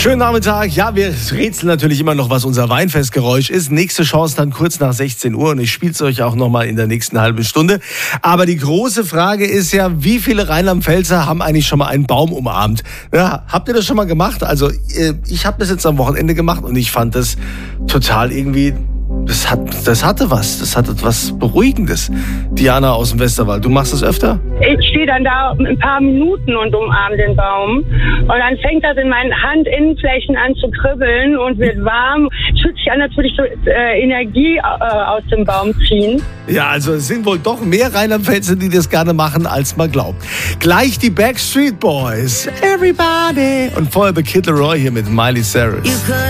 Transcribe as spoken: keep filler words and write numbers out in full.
Schönen Nachmittag. Ja, wir rätseln natürlich immer noch, was unser Weinfestgeräusch ist. Nächste Chance dann kurz nach sechzehn Uhr und ich spiele es euch auch nochmal in der nächsten halben Stunde. Aber die große Frage ist ja, wie viele Rheinland-Pfälzer haben eigentlich schon mal einen Baum umarmt? Ja, habt ihr das schon mal gemacht? Also ich habe das jetzt am Wochenende gemacht und ich fand das total irgendwie... Das, hat, das hatte was, das hatte was Beruhigendes. Diana aus dem Westerwald, du machst das öfter? Ich stehe dann da ein paar Minuten und umarme den Baum. Und dann fängt das in meinen Handinnenflächen an zu kribbeln und wird warm. Es fühlt sich an, als würde ich so äh, Energie äh, aus dem Baum ziehen. Ja, also es sind wohl doch mehr Rheinland-Pfälzer, die das gerne machen, als man glaubt. Gleich die Backstreet Boys. Everybody. Und vorher The Kid Laroi hier mit Miley Cyrus.